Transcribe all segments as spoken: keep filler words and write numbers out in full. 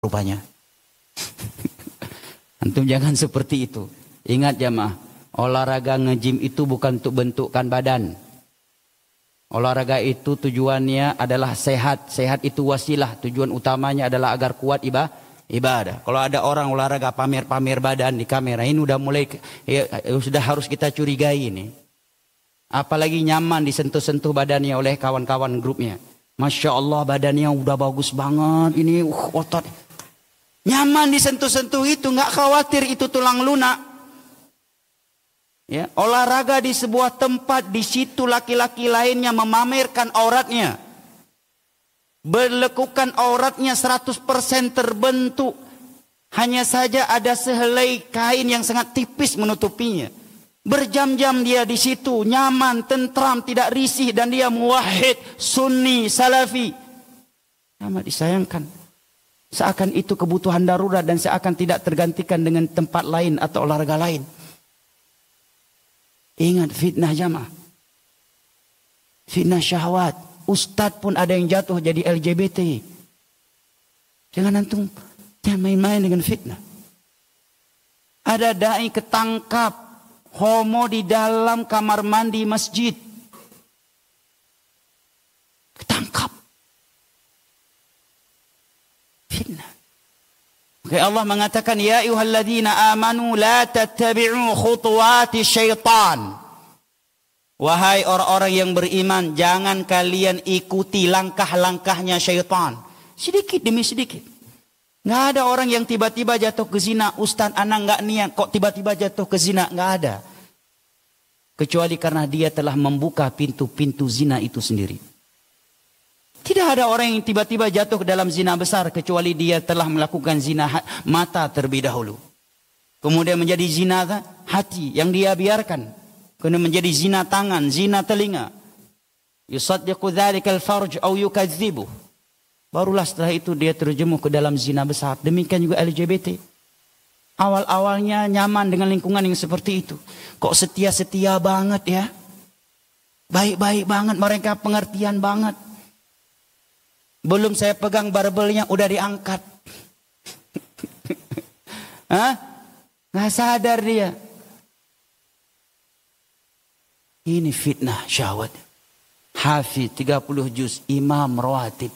rupanya. Antum jangan seperti itu. Ingat jamaah, olahraga nge-gym itu bukan untuk bentukkan badan. Olahraga itu tujuannya adalah sehat. Sehat itu wasilah. Tujuan utamanya adalah agar kuat ibadah. Ibadah. Kalau ada orang olahraga pamer-pamer badan di kamera, ini udah mulai ya, sudah harus kita curigai ini. Apalagi nyaman disentuh-sentuh badannya oleh kawan-kawan grupnya. Masya Allah badannya udah bagus banget. Ini uh, otot. Nyaman disentuh-sentuh itu, nggak khawatir itu tulang lunak. Ya, olahraga di sebuah tempat, di situ laki-laki lainnya memamerkan auratnya. Berlekukan auratnya seratus persen terbentuk. Hanya saja ada sehelai kain yang sangat tipis menutupinya. Berjam-jam dia di situ, nyaman, tentram, tidak risih, dan dia muwahhid, sunni, salafi. Amat disayangkan. Seakan itu kebutuhan darurat dan seakan tidak tergantikan dengan tempat lain atau olahraga lain. Ingat fitnah jamaah. Fitnah syahwat. Ustadz pun ada yang jatuh jadi L G B T. Jangan antum jangan main-main dengan fitnah. Ada dai ketangkap homo di dalam kamar mandi masjid. Ketangkap. Fitnah. Oke, Allah mengatakan ya ayyuhalladzina amanu la tattabi'u khutuwati syaitan. Wahai orang-orang yang beriman, jangan kalian ikuti langkah-langkahnya syaitan. Sedikit demi sedikit. Nggak ada orang yang tiba-tiba jatuh ke zina. Ustaz, anak nggak niat kok tiba-tiba jatuh ke zina. Nggak ada. Kecuali karena dia telah membuka pintu-pintu zina itu sendiri. Tidak ada orang yang tiba-tiba jatuh ke dalam zina besar. Kecuali dia telah melakukan zina mata terlebih dahulu. Kemudian menjadi zina hati yang dia biarkan. Kemudian menjadi zina tangan, zina telinga. Yusaddiqu dhalikal farj au yukadzibuh. Barulah setelah itu dia terjemuh ke dalam zina besar. Demikian juga L G B T. Awal-awalnya nyaman dengan lingkungan yang seperti itu. Kok setia-setia banget ya. Baik-baik banget, mereka pengertian banget. Belum saya pegang barbelnya udah diangkat. Hah? Nggak sadar dia. Ini fitnah syahwat. Hafiz tiga puluh juz, imam rawatib.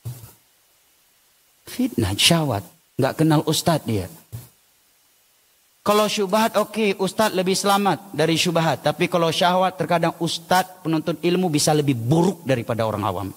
Fitnah syahwat. Nggak kenal ustadz dia. Kalau syubhat oke, okay, ustadz lebih selamat dari syubhat. Tapi kalau syahwat terkadang ustadz penuntut ilmu bisa lebih buruk daripada orang awam.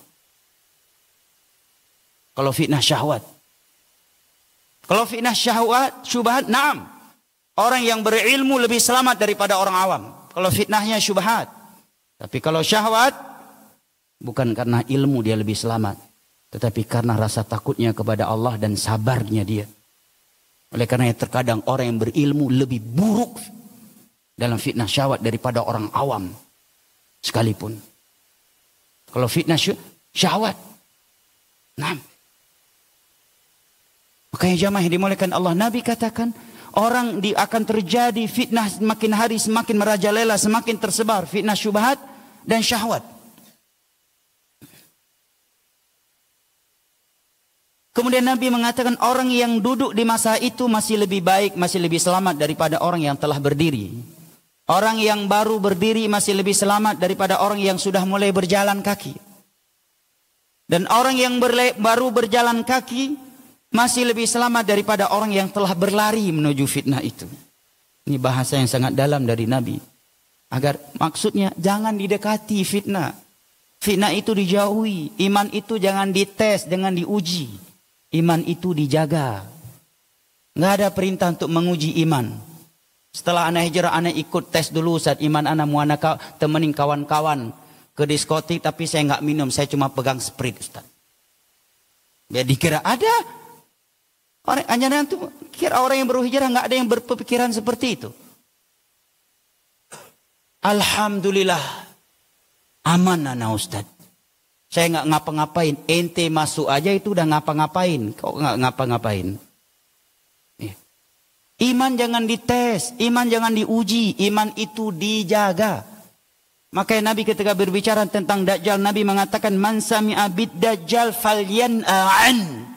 Kalau fitnah syahwat. Kalau fitnah syahwat, syubhat, naam. Orang yang berilmu lebih selamat daripada orang awam. Kalau fitnahnya syubhat. Tapi kalau syahwat, bukan karena ilmu dia lebih selamat. Tetapi karena rasa takutnya kepada Allah dan sabarnya dia. Oleh karena terkadang orang yang berilmu lebih buruk dalam fitnah syahwat daripada orang awam. Sekalipun. Kalau fitnah syahwat. Nah. Makanya jamaah yang dimuliakan Allah. Nabi katakan. Orang di, akan terjadi fitnah semakin hari semakin merajalela, semakin tersebar fitnah syubhat dan syahwat. Kemudian Nabi mengatakan orang yang duduk di masa itu masih lebih baik, masih lebih selamat daripada orang yang telah berdiri. Orang yang baru berdiri masih lebih selamat daripada orang yang sudah mulai berjalan kaki. Dan orang yang berle, baru berjalan kaki masih lebih selamat daripada orang yang telah berlari menuju fitnah itu. Ini bahasa yang sangat dalam dari Nabi. Agar maksudnya jangan didekati fitnah. Fitnah itu dijauhi. Iman itu jangan dites, jangan diuji. Iman itu dijaga. Nggak ada perintah untuk menguji iman. Setelah anak hijrah, anak ikut tes dulu saat iman anak mau anak temenin kawan-kawan ke diskotik, tapi saya nggak minum, saya cuma pegang sprit, Ustaz. Biar dikira ada. Orang hanya itu kira orang yang baru hijrah nggak ada yang berpikiran seperti itu. Alhamdulillah aman anak Ustaz. Saya nggak ngapa-ngapain. Ente masuk aja itu udah ngapa-ngapain. Kok nggak ngapa-ngapain? Iman jangan dites, iman jangan diuji, iman itu dijaga. Makanya Nabi ketika berbicara tentang Dajjal, Nabi mengatakan man sami'a bid Dajjal falyan'an.